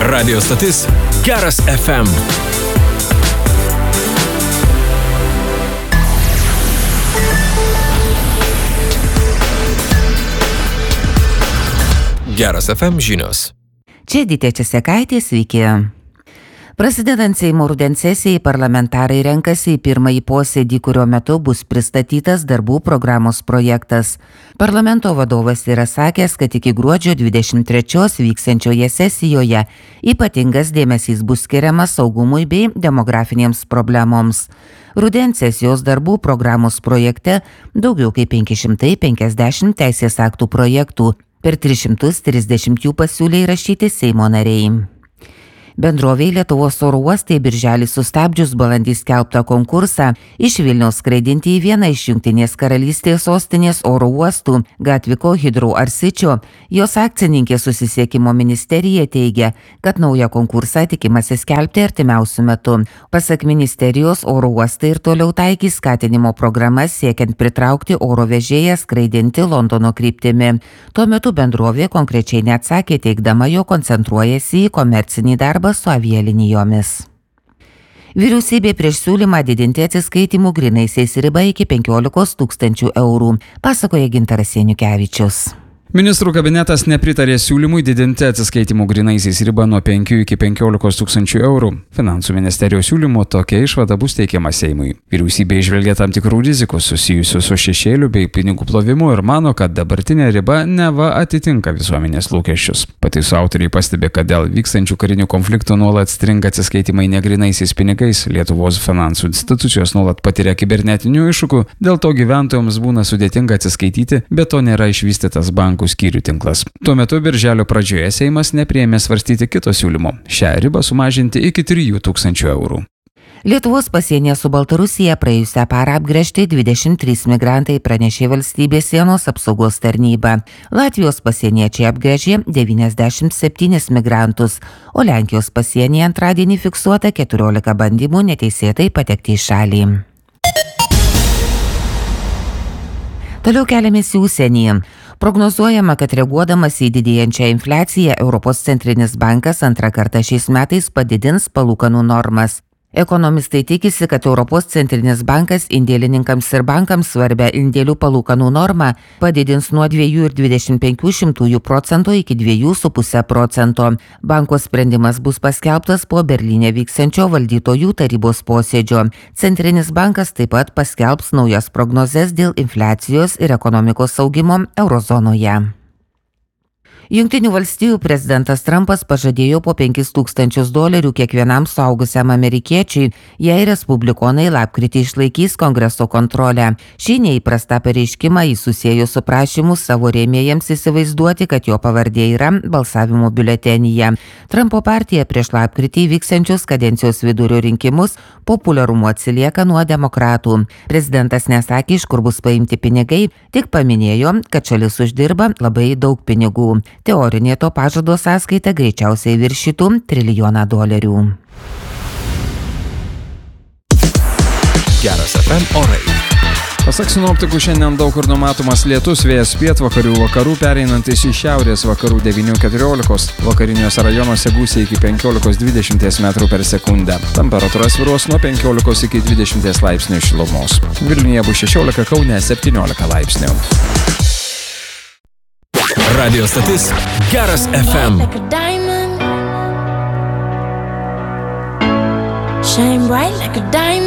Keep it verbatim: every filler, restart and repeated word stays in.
Radio stotis Geras F M. Geras F M žinios. Čia Dytė Česekaitė, sveiki. Prasidedant Seimo rudens sesijai, parlamentarai renkasi į pirmąjį posėdį, kurio metu bus pristatytas darbų programos projektas. Parlamento vadovas yra sakęs, kad iki gruodžio dvidešimt trečios vyksiančioje sesijoje ypatingas dėmesys bus skiriamas saugumui bei demografinėms problemoms. Rudens sesijos darbų programos projekte daugiau kaip penki šimtai penkiasdešimt teisės aktų projektų. Per tris šimtus trisdešimt jų pasiūlė įrašyti Seimo nariai. Bendrovei Lietuvos oro uostai birželį sustabdžius balandį skelbtą konkursą iš Vilniaus skraidinti į vieną iš Jungtinės karalystės sostinės oro uostų Gatvico Hydro Arsičio, jos akcininkė Susisiekimo ministerija teigia, kad naują konkursą tikimasi skelbti artimiausiu metu. Pasak ministerijos, oro uostai ir toliau taikys skatinimo programas siekiant pritraukti oro vežėją skraidinti Londono kryptimi. Tuo metu bendrovė konkrečiai neatsakė, teigdama, jo koncentruojasi į komercinį darbą su avialinijomis. Vyriausybė prieš siūlymą didinti atsiskaitimų grynaisiais ribą iki penkiolikos tūkstančių eurų, pasakoja Gintaras Janukevičius. Ministrų kabinetas nepritarė siūlymui didinti atsiskaitimų grynaisiais ribą nuo penkių iki penkiolikos tūkstančių eurų. Finansų ministerijos siūlymu tokia išvada bus teikiama Seimui. Vyriausybė įžvelgia tam tikrų rizikų susijusių su šešėliu bei pinigų plovimu ir mano, kad dabartinė riba neva atitinka visuomenės lūkesčius. Pataisų autoriai pastebi, kad dėl vykstančių karinių konfliktų nuolat stringa atsiskaitimai negrynaisiais pinigais, Lietuvos finansų institucijos nuolat patiria kibernetinių iššūkių, dėl to gyventojams būna sudėtinga atsiskaityti, bet to nėra išvystytas bankų skyrių tinklas. Tuo metu birželio pradžioje Seimas nepriėmė svarstyti kito siūlymo – šią ribą sumažinti iki trijų tūkstančių eurų. Lietuvos pasienyje su Baltarusija praėjusią parą apgręžti dvidešimt trys migrantai, pranešė valstybės sienos apsaugos tarnyba. Latvijos pasieniečiai apgręžė devyniasdešimt septynis migrantus, o Lenkijos pasienyje antradienį fiksuota keturiolika bandymų neteisėtai patekti į šalį. Toliau keliamės į užsienį. Prognozuojama, kad reaguodamas į didėjančią infliaciją, Europos centrinis bankas antrą kartą šiais metais padidins palūkanų normas. Ekonomistai tikisi, kad Europos centrinis bankas indėlininkams ir bankams svarbę indėlių palūkanų normą padidins nuo dviejų ir dvidešimt penkių šimtųjų procento iki dviejų su puse procento. Banko sprendimas bus paskelbtas po Berlyne vyksiančio valdytojų tarybos posėdžio. Centrinis bankas taip pat paskelbs naujas prognozes dėl infliacijos ir ekonomikos augimo eurozonoje. Jungtinių valstijų prezidentas Trumpas pažadėjo po penkis tūkstančius dolerių kiekvienam suaugusiam amerikiečiui, jei respublikonai lapkritį išlaikys Kongreso kontrolę. Šį neįprastą pareiškimą jis susiejo su prašymu savo rėmėjams įsivaizduoti, kad jo pavardė yra balsavimo biuletenyje. Trumpo partija prieš lapkritį vyksiančius kadencijos vidurio rinkimus populiarumu atsilieka nuo demokratų. Prezidentas nesakė, iš kur bus paimti pinigai, tik paminėjo, kad šalis uždirba labai daug pinigų. Teorinė to pažado sąskaita greičiausiai viršytų trilijoną dolerių. Geras F M orai. Pasak sinoptikų, šiandien daug kur numatomas lietus, vėjas pietvakarių vakarų pereinantis į šiaurės vakarų devynių keturiolikos, vakariniuose rajonuose gūsiai iki penkiolikos dvidešimt metrų per sekundę. Temperatūra svyruos nuo penkiolikos iki dvidešimt laipsnių šilumos. Vilniuje bus šešiolika, Kaune septyniolika laipsnių. Radio stotis Geras F M. Shine bright like a diamond.